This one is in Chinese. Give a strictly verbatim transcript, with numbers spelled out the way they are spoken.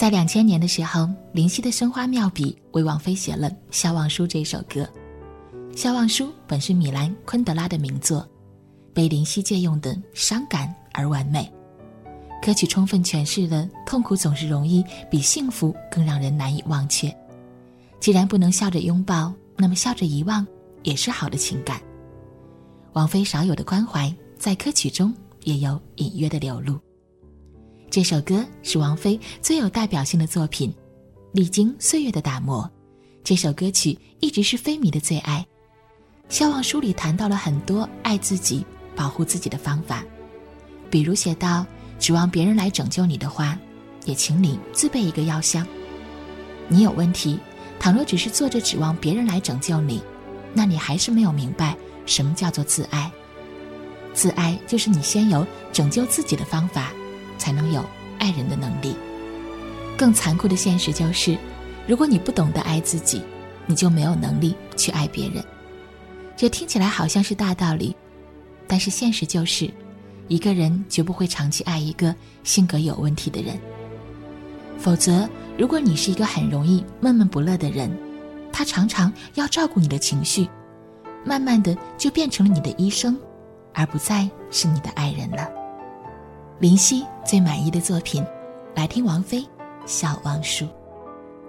在两千年的时候，林夕的生花妙笔为王菲写了《笑忘书》这首歌。《笑忘书》本是米兰昆德拉的名作，被林夕借用的伤感而完美。歌曲充分诠释了痛苦总是容易比幸福更让人难以忘却。既然不能笑着拥抱，那么笑着遗忘也是好的情感。王菲少有的关怀在歌曲中也有隐约的流露。这首歌是王菲最有代表性的作品，历经岁月的打磨，这首歌曲一直是菲迷的最爱。笑忘书里谈到了很多爱自己保护自己的方法，比如写到指望别人来拯救你的话，也请你自备一个药箱。你有问题，倘若只是坐着指望别人来拯救你，那你还是没有明白什么叫做自爱。自爱就是你先有拯救自己的方法，才能有爱人的能力。更残酷的现实就是，如果你不懂得爱自己，你就没有能力去爱别人。这听起来好像是大道理，但是现实就是，一个人绝不会长期爱一个性格有问题的人。否则，如果你是一个很容易闷闷不乐的人，他常常要照顾你的情绪，慢慢的就变成了你的医生，而不再是你的爱人了。林夕最满意的作品，来听王菲《笑忘书》。